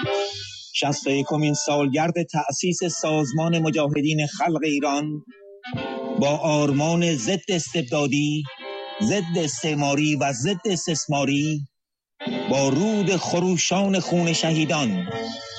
61مین سالگرد تأسیس سازمان مجاهدین خلق ایران با آرمان ضد استبدادی، ضد استعماری و ضد استثماری، با رود خروشان خون شهیدان